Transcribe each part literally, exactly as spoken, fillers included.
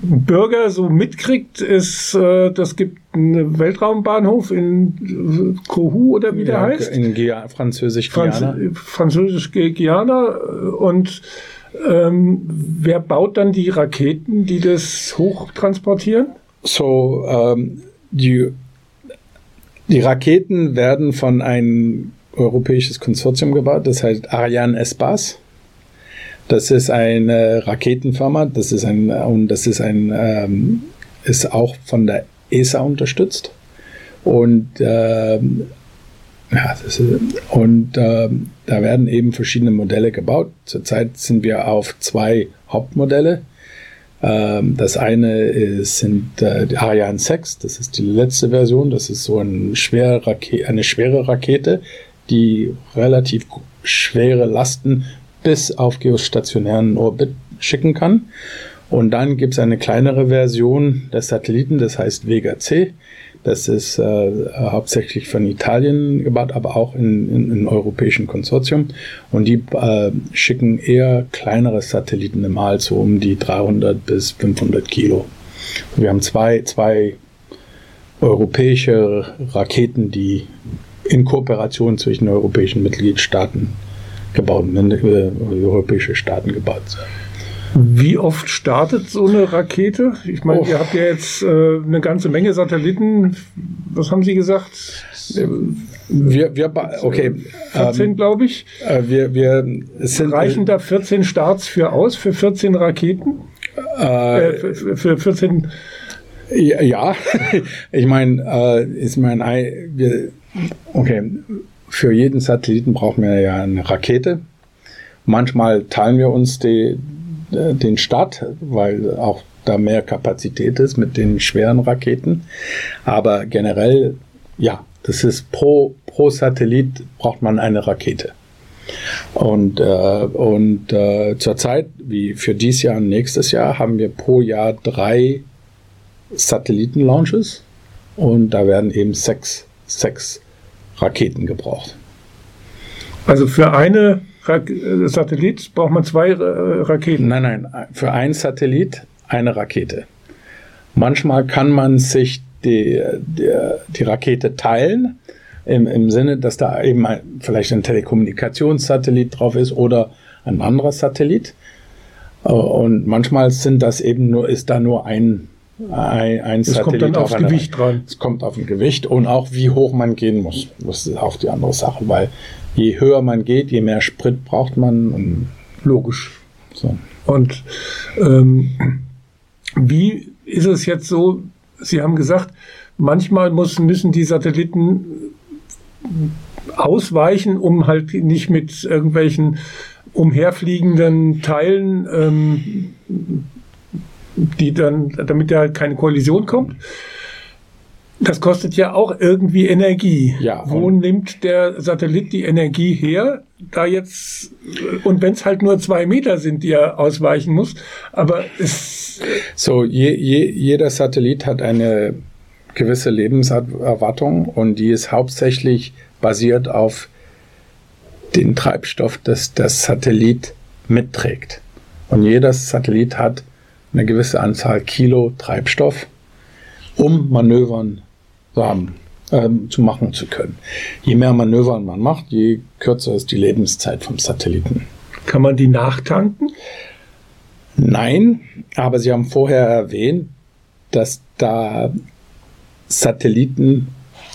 Bürger so mitkriegt, ist, äh, das gibt einen Weltraumbahnhof in Kourou oder wie der ja, heißt. In Gia- Französisch Guyana. Franz- Französisch Guyana. Und ähm, wer baut dann die Raketen, die das hochtransportieren? So, ähm, die, die Raketen werden von einem europäisches Konsortium gebaut, das heißt Ariane Espace. Das ist eine Raketenfirma, das ist ein und das ist ein ähm, ist auch von der E S A unterstützt und ähm, ja, das ist, und ähm, da werden eben verschiedene Modelle gebaut. Zurzeit sind wir auf zwei Hauptmodelle. Ähm, das eine ist, sind äh, die Ariane sechs, das ist die letzte Version. Das ist so ein schwere Rakete, eine schwere Rakete, die relativ schwere Lasten bis auf geostationären Orbit schicken kann. Und dann gibt es eine kleinere Version des Satelliten, das heißt Vega C. Das ist äh, hauptsächlich von Italien gebaut, aber auch in, in, in europäischen Konsortium. Und die äh, schicken eher kleinere Satelliten im All, so um die dreihundert bis fünfhundert Kilo. Wir haben zwei, zwei europäische Raketen, die in Kooperation zwischen europäischen Mitgliedstaaten gebaut, äh, europäische Staaten gebaut sind. Wie oft startet so eine Rakete? Ich meine, oh. ihr habt ja jetzt äh, eine ganze Menge Satelliten. Was haben Sie gesagt? Wir, wir, okay. vierzehn, ähm, glaube ich. Äh, wir, wir sind, Reichen da vierzehn Starts für aus, für vierzehn Raketen? Äh, äh, für, für vierzehn. Ja, ich meine, äh, ich meine, wir, okay. Für jeden Satelliten brauchen wir ja eine Rakete. Manchmal teilen wir uns die, den Start, weil auch da mehr Kapazität ist mit den schweren Raketen. Aber generell, ja, das ist pro, pro Satellit braucht man eine Rakete. Und, äh, und äh, zurzeit, wie für dieses Jahr und nächstes Jahr, haben wir pro Jahr drei Satelliten-Launches und da werden eben sechs, sechs Raketen gebraucht. Also für eine Ra- Satellit braucht man zwei äh, Raketen? Nein, nein, für ein Satellit eine Rakete. Manchmal kann man sich die, die, die Rakete teilen, im, im Sinne, dass da eben ein, vielleicht ein Telekommunikationssatellit drauf ist oder ein anderer Satellit. Und manchmal sind das eben nur, ist da nur ein Ein, ein es kommt dann aufs auf Gewicht dran. Es kommt auf ein Gewicht und auch wie hoch man gehen muss. Das ist auch die andere Sache, weil je höher man geht, je mehr Sprit braucht man. Und logisch. So. Und ähm, wie ist es jetzt so, Sie haben gesagt, manchmal muss, müssen die Satelliten ausweichen, um halt nicht mit irgendwelchen umherfliegenden Teilen ähm, die dann, damit da halt keine Kollision kommt. Das kostet ja auch irgendwie Energie. Ja, Wo nimmt der Satellit die Energie her? Da jetzt, und wenn es halt nur zwei Meter sind, die er ausweichen muss, aber es... So, je, je, jeder Satellit hat eine gewisse Lebenserwartung und die ist hauptsächlich basiert auf den Treibstoff, das das Satellit mitträgt. Und jeder Satellit hat eine gewisse Anzahl Kilo Treibstoff, um Manövern zu, haben, ähm, zu machen zu können. Je mehr Manövern man macht, je kürzer ist die Lebenszeit vom Satelliten. Kann man die nachtanken? Nein, aber Sie haben vorher erwähnt, dass da Satelliten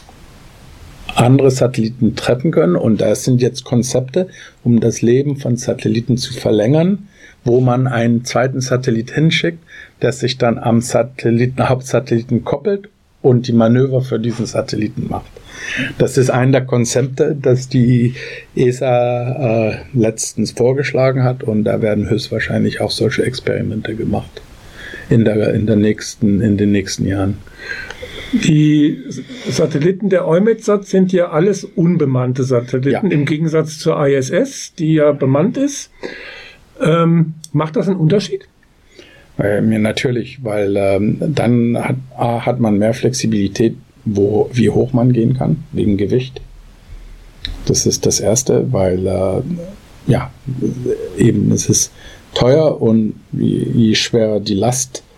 andere Satelliten treffen können und das sind jetzt Konzepte, um das Leben von Satelliten zu verlängern, wo man einen zweiten Satellit hinschickt, der sich dann am Satelliten, Hauptsatelliten koppelt und die Manöver für diesen Satelliten macht. Das ist ein der Konzepte, das die E S A äh, letztens vorgeschlagen hat und da werden höchstwahrscheinlich auch solche Experimente gemacht in der, in der nächsten, in den nächsten Jahren. Die Satelliten der EUMETSAT sind ja alles unbemannte Satelliten, ja. Im Gegensatz zur I S S, die ja bemannt ist. Ähm, macht das einen Unterschied? Äh, mir natürlich, weil ähm, dann hat, hat man mehr Flexibilität, wo, wie hoch man gehen kann, wegen Gewicht. Das ist das Erste, weil äh, ja, eben es ist teuer und je, je schwerer die Last,